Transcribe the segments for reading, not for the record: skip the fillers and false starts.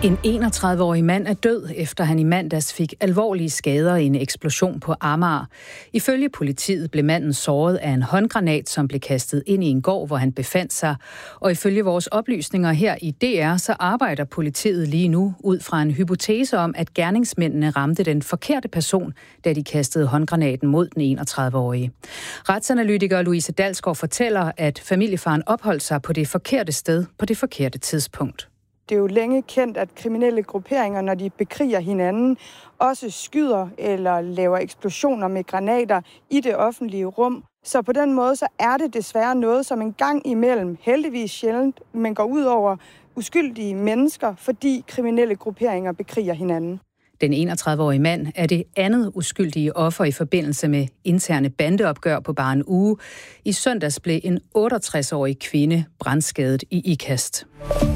En 31-årig mand er død, efter han i mandags fik alvorlige skader i en eksplosion på Amager. Ifølge politiet blev manden såret af en håndgranat, som blev kastet ind i en gård, hvor han befandt sig. Og ifølge vores oplysninger her i DR, så arbejder politiet lige nu ud fra en hypotese om, at gerningsmændene ramte den forkerte person, da de kastede håndgranaten mod den 31-årige. Retsanalytiker Louise Dalsgaard fortæller, at familiefaren opholdt sig på det forkerte sted på det forkerte tidspunkt. Det er jo længe kendt, at kriminelle grupperinger, når de bekriger hinanden, også skyder eller laver eksplosioner med granater i det offentlige rum. Så på den måde så er det desværre noget, som en gang imellem, heldigvis sjældent, men går ud over uskyldige mennesker, fordi kriminelle grupperinger bekriger hinanden. Den 31-årige mand er det andet uskyldige offer i forbindelse med interne bandeopgør på bare en uge. I søndags blev en 68-årig kvinde brandskadet i Ikast.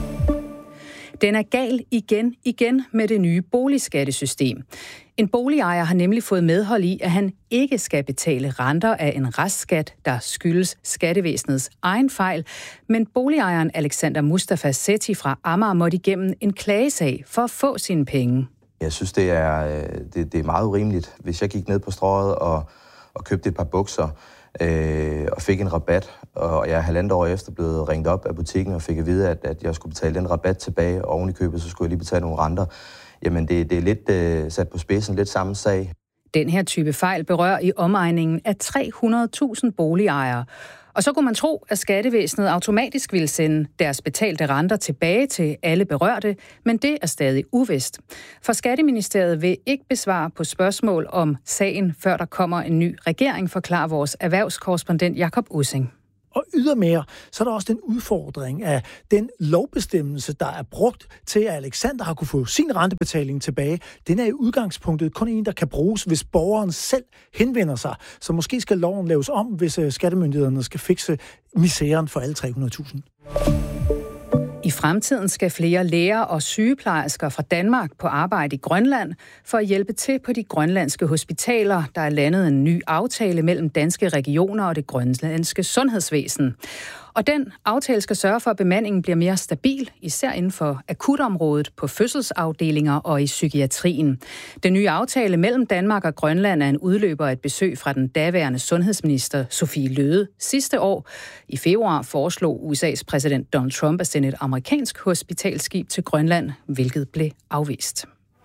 Den er gal igen med det nye boligskattesystem. En boligejer har nemlig fået medhold i, at han ikke skal betale renter af en restskat, der skyldes skattevæsenets egen fejl. Men boligejeren Alexander Mustafa Sethi fra Amager måtte igennem en klagesag for at få sine penge. Jeg synes, det er meget urimeligt. Hvis jeg gik ned på Strøget og købte et par bukser, og fik en rabat, og jeg er 1,5 år efter blevet ringet op af butikken og fik at vide, at jeg skulle betale den rabat tilbage, og oven i købet, så skulle jeg lige betale nogle renter. Jamen, det er lidt sat på spidsen, lidt samme sag. Den her type fejl berører i omegningen af 300.000 boligejere. Og så kunne man tro, at skattevæsenet automatisk ville sende deres betalte renter tilbage til alle berørte, men det er stadig uvist. For Skatteministeriet vil ikke besvare på spørgsmål om sagen, før der kommer en ny regering, forklarer vores erhvervskorrespondent Jakob Ussing. Og ydermere, så er der også den udfordring af den lovbestemmelse, der er brugt til, at Alexander har kunne få sin rentebetaling tilbage. Den er i udgangspunktet kun en, der kan bruges, hvis borgeren selv henvender sig. Så måske skal loven laves om, hvis skattemyndighederne skal fikse misæren for alle 300.000. I fremtiden skal flere læger og sygeplejersker fra Danmark på arbejde i Grønland for at hjælpe til på de grønlandske hospitaler. Der er landet en ny aftale mellem danske regioner og det grønlandske sundhedsvæsen. Og den aftale skal sørge for, at bemandingen bliver mere stabil, især inden for akutområdet, på fødselsafdelinger og i psykiatrien. Den nye aftale mellem Danmark og Grønland er en udløber af et besøg fra den daværende sundhedsminister Sophie Løhde sidste år. I februar foreslog USA's præsident Donald Trump at sende et amerikansk hospitalskib til Grønland, hvilket blev afvist.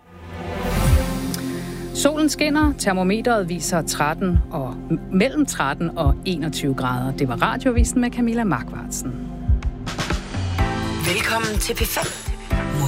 Solen skinner, termometeret viser mellem 13 og 21 grader. Det var Radiovisen med Camilla Markvartsen. Velkommen til P5.